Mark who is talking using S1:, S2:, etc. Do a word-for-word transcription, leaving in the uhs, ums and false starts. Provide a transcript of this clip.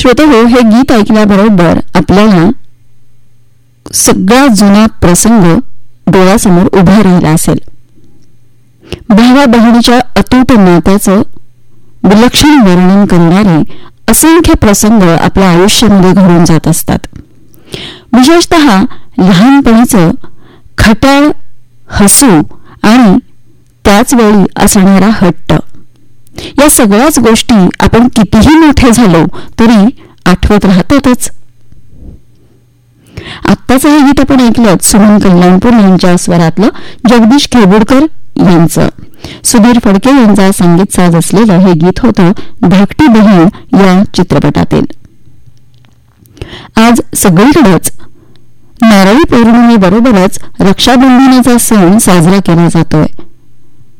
S1: श्रोतेहो, हे गीत ऐकल्याबरोबर आपल्याला सगळा जुना प्रसंग डोळ्यासमोर उभा राहिला असेल. भावा बहिणीच्या अतूट नात्याचं विलक्षण वर्णन करणारे असंख्य प्रसंग आपल्या आयुष्यामध्ये घडून जात असतात. विशेषतः लहानपणीचं खट्याळ हसू आणि त्याचवेळी असणारा हट्ट, या सगळ्याच गोष्टी आपण कितीही मोठे झालो तरी आठवत राहतातच. आत्ताचं हे गीत आपण ऐकलं सुमन कल्याणपूर यांच्या स्वरातलं जगदीश खेबुडकर यांचं. सुधीर फडके यांचा संगीत साज असलेलं हे गीत होतं धाकटी बहीण या चित्रपटातील. आज सगळीकडेच नारळी पौर्णिमेबरोबरच रक्षाबंधनाचा सण साजरा केला जातोय.